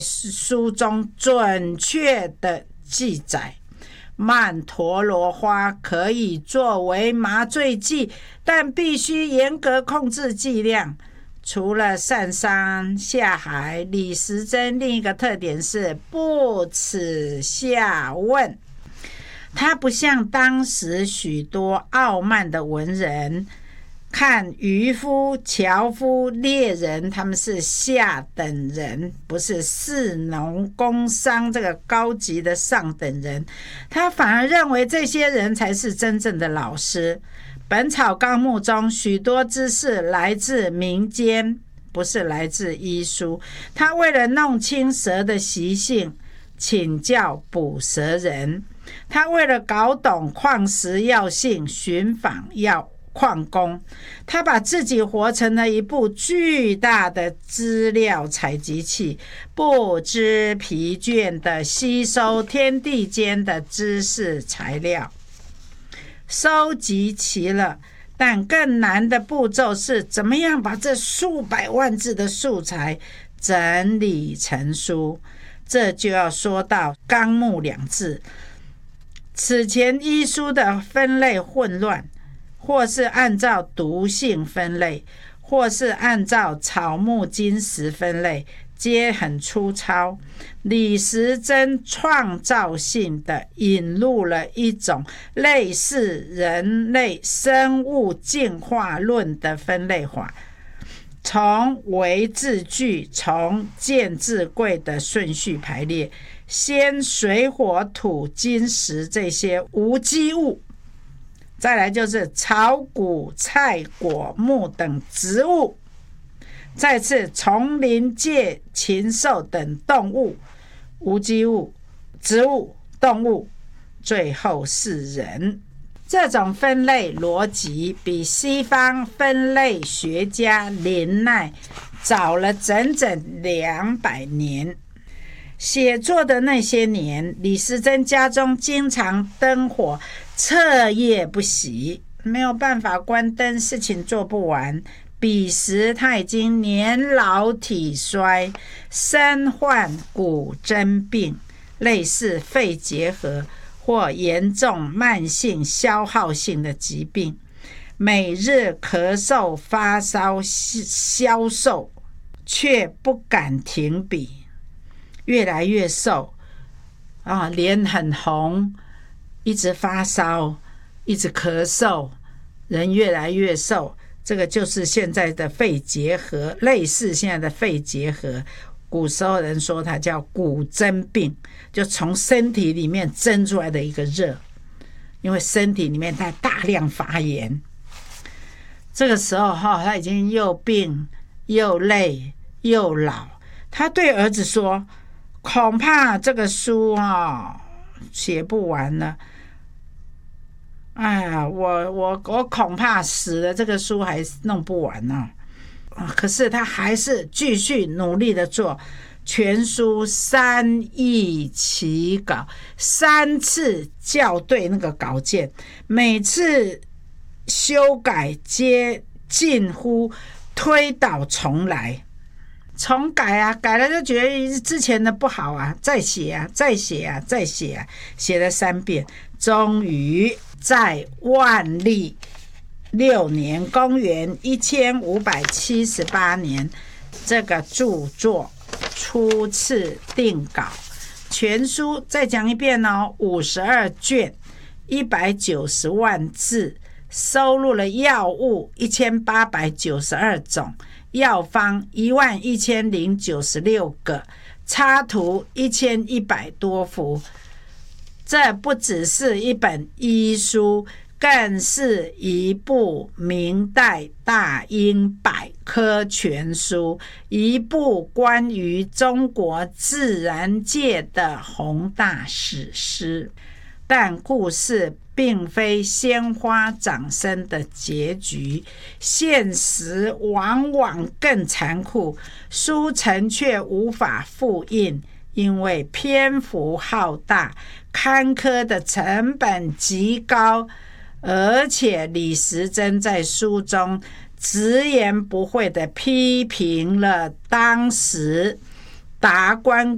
书中准确的记载。曼陀罗花可以作为麻醉剂，但必须严格控制剂量。除了上山下海，李时珍另一个特点是不耻下问。他不像当时许多傲慢的文人，看渔夫、樵夫、猎人，他们是下等人，不是士农工商这个高级的上等人。他反而认为这些人才是真正的老师。本草纲目中许多知识来自民间，不是来自医书。他为了弄清蛇的习性，请教捕蛇人；他为了搞懂矿石药性，寻访矿工。他把自己活成了一部巨大的资料采集器，不知疲倦地吸收天地间的知识材料。收集齐了，但更难的步骤是怎么样把这数百万字的素材整理成书。这就要说到纲目两字。此前医书的分类混乱，或是按照毒性分类，或是按照草木金石分类，皆很粗糙。李时珍创造性的引入了一种类似人类生物进化论的分类法，从为字句，从贱至贵的顺序排列，先水火土金石这些无机物，再来就是草谷菜果木等植物，再次丛林界禽兽等动物、无机物、植物、动物，最后是人。这种分类逻辑比西方分类学家林奈早了整整200年。写作的那些年，李时珍家中经常灯火，彻夜不息，没有办法关灯，事情做不完。彼时他已经年老体衰，身患骨真病，类似肺结核或严重慢性消耗性的疾病，每日咳嗽发烧消瘦，却不敢停笔，越来越瘦脸很红，一直发烧，一直咳嗽，人越来越瘦。这个就是现在的肺结核，类似现在的肺结核。古时候人说它叫骨蒸病，就从身体里面蒸出来的一个热，因为身体里面它大量发炎。这个时候他已经又病又累又老，他对儿子说，恐怕这个书写不完了。哎呀，我恐怕死了，这个书还弄不完呢。可是他还是继续努力的做，全书3译其稿，3次校对那个稿件，每次修改皆近乎推倒重来。重改改了就觉得之前的不好再写再写再写写了3遍，终于在万历6年，公元1578年，这个著作初次定稿。全书再讲一遍52卷，190万字，收录了药物1892种，药方11096个，插图1100多幅。这不只是一本医书，更是一部明代大英百科全书，一部关于中国自然界的宏大史诗。但故事并非鲜花掌声的结局，现实往往更残酷，书城却无法复印，因为篇幅浩大，刊刻的成本极高，而且李时珍在书中直言不讳地批评了当时达官